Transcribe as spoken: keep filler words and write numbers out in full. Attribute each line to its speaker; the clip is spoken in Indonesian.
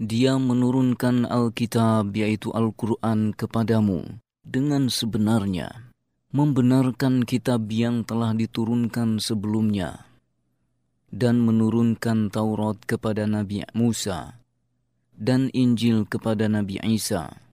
Speaker 1: Dia menurunkan Alkitab yaitu Al-Quran kepadamu dengan sebenarnya, membenarkan kitab yang telah diturunkan sebelumnya, dan menurunkan Taurat kepada Nabi Musa dan Injil kepada Nabi Isa,